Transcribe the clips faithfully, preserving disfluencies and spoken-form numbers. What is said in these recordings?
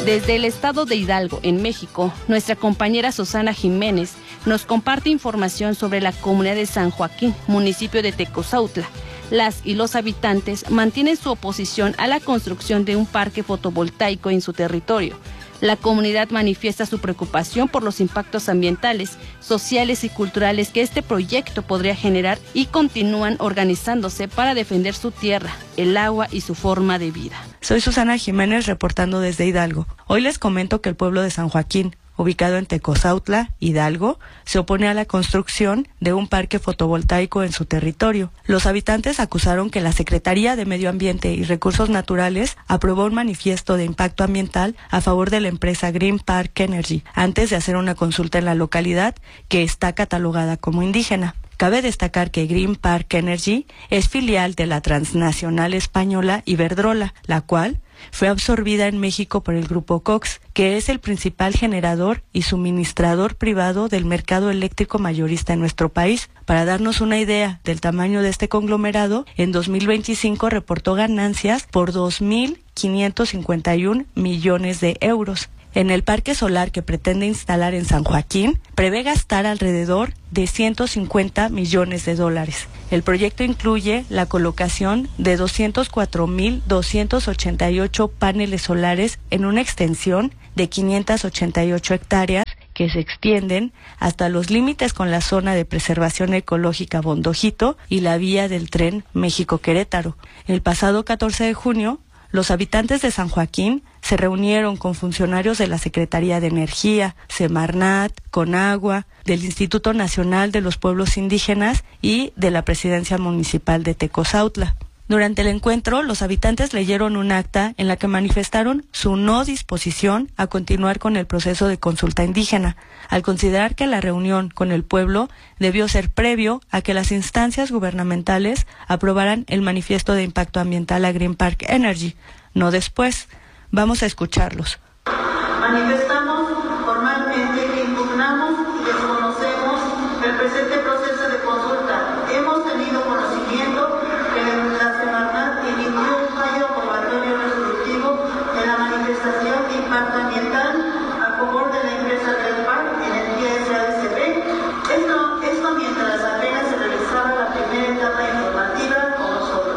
Desde el estado de Hidalgo, en México, nuestra compañera Susana Jiménez nos comparte información sobre la comunidad de San Joaquín, municipio de Tecozautla. Las y los habitantes mantienen su oposición a la construcción de un parque fotovoltaico en su territorio. La comunidad manifiesta su preocupación por los impactos ambientales, sociales y culturales que este proyecto podría generar y continúan organizándose para defender su tierra, el agua y su forma de vida. Soy Susana Jiménez reportando desde Hidalgo. Hoy les comento que el pueblo de San Joaquín, ubicado en Tecozautla, Hidalgo, se opone a la construcción de un parque fotovoltaico en su territorio. Los habitantes acusaron que la Secretaría de Medio Ambiente y Recursos Naturales aprobó un manifiesto de impacto ambiental a favor de la empresa Green Park Energy, antes de hacer una consulta en la localidad que está catalogada como indígena. Cabe destacar que Green Park Energy es filial de la transnacional española Iberdrola, la cual fue absorbida en México por el grupo Cox, que es el principal generador y suministrador privado del mercado eléctrico mayorista en nuestro país. Para darnos una idea del tamaño de este conglomerado, en dos mil veinticinco reportó ganancias por dos mil quinientos cincuenta y un millones de euros. En el parque solar que pretende instalar en San Joaquín, prevé gastar alrededor de ciento cincuenta millones de dólares. El proyecto incluye la colocación de doscientos cuatro mil doscientos ochenta y ocho paneles solares en una extensión de quinientas ochenta y ocho hectáreas que se extienden hasta los límites con la zona de preservación ecológica Bondojito y la vía del tren México-Querétaro. El pasado catorce de junio, los habitantes de San Joaquín se reunieron con funcionarios de la Secretaría de Energía, Semarnat, Conagua, del Instituto Nacional de los Pueblos Indígenas y de la Presidencia Municipal de Tecozautla. Durante el encuentro, los habitantes leyeron un acta en la que manifestaron su no disposición a continuar con el proceso de consulta indígena, al considerar que la reunión con el pueblo debió ser previo a que las instancias gubernamentales aprobaran el manifiesto de impacto ambiental a Green Park Energy, no después. Vamos a escucharlos. Manifestamos formalmente que impugnamos y desconocemos el presente proceso de consulta. Hemos tenido conocimiento que la Semarnat emitió un fallo aprobatorio resolutivo de la manifestación de impacto ambiental a favor de la empresa Green Park Energía S A D C B. Esto, esto mientras apenas se realizaba la primera etapa informativa con nosotros.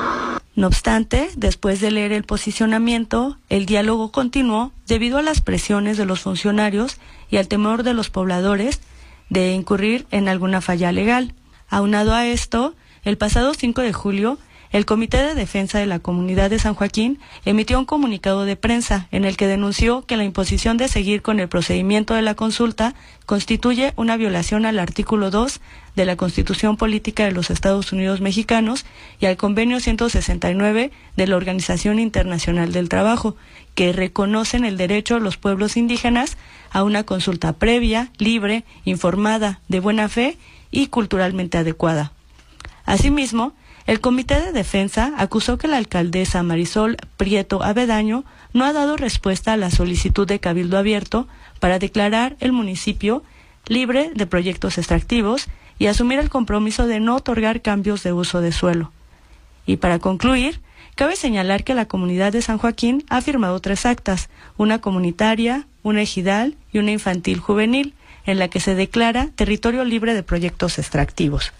No obstante, después de leer el posicionamiento, el diálogo continuó debido a las presiones de los funcionarios y al temor de los pobladores de incurrir en alguna falla legal. Aunado a esto, el pasado cinco de julio, el Comité de Defensa de la Comunidad de San Joaquín emitió un comunicado de prensa en el que denunció que la imposición de seguir con el procedimiento de la consulta constituye una violación al artículo dos de la Constitución Política de los Estados Unidos Mexicanos y al Convenio ciento sesenta y nueve de la Organización Internacional del Trabajo, que reconocen el derecho de los pueblos indígenas a una consulta previa, libre, informada, de buena fe y culturalmente adecuada. Asimismo, el Comité de Defensa acusó que la alcaldesa Marisol Prieto Avedaño no ha dado respuesta a la solicitud de Cabildo Abierto para declarar el municipio libre de proyectos extractivos y asumir el compromiso de no otorgar cambios de uso de suelo. Y para concluir, cabe señalar que la comunidad de San Joaquín ha firmado tres actas, una comunitaria, una ejidal y una infantil juvenil, en la que se declara territorio libre de proyectos extractivos.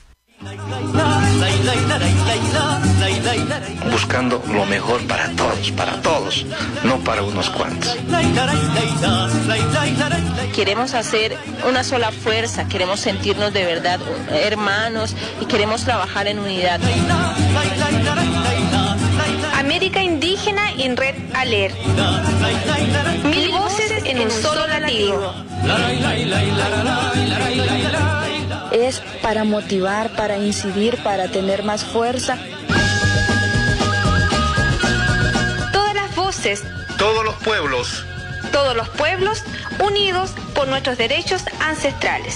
Buscando lo mejor para todos, para todos, no para unos cuantos. Queremos hacer una sola fuerza, queremos sentirnos de verdad hermanos y queremos trabajar en unidad. América Indígena en Red Alert. Mil voces en un solo latido. Es para motivar, para incidir, para tener más fuerza. Todas las voces, Todos los pueblos. todos los pueblos unidos por nuestros derechos ancestrales.